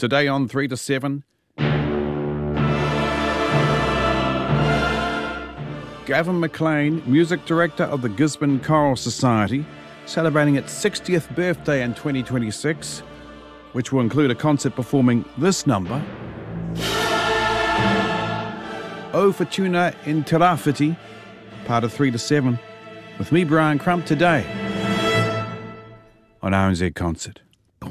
Today on 3 to 7, Gavin McLean, music director of the Gisborne Choral Society, celebrating its 60th birthday in 2026, which will include a concert performing this number, O Fortuna in Te Rāwhiti, part of 3 to 7, with me, Brian Crump, today on RNZ Concert.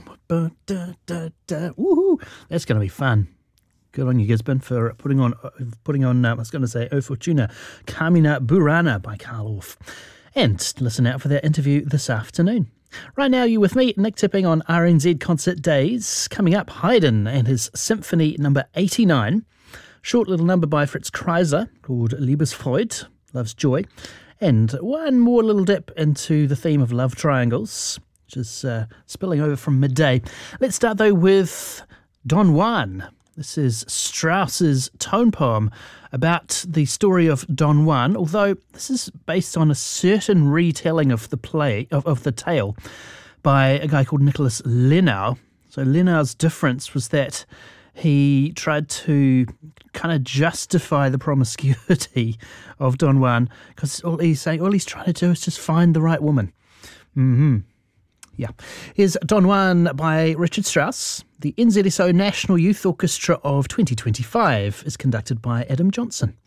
Woohoo! That's going to be fun. Good on you, Gisborne, for putting on. I was going to say O Fortuna, Carmina Burana by Carl Orff. And listen out for that interview this afternoon. Right now, you're with me, Nick Tipping, on RNZ Concert Days. Coming up, Haydn and his Symphony number 89. Short little number by Fritz Kreisler called Liebesfreude, Love's Joy. And one more little dip into the theme of love triangles, which is spilling over from midday. Let's start, though, with Don Juan. This is Strauss's tone poem about the story of Don Juan, although this is based on a certain retelling of the play, of the tale, by a guy called Nicholas Lenau. So Lenau's difference was that he tried to kind of justify the promiscuity of Don Juan, because all he's trying to do is just find the right woman. Yeah. Here's Don Juan by Richard Strauss. The NZSO National Youth Orchestra of 2025 is conducted by Adam Johnson.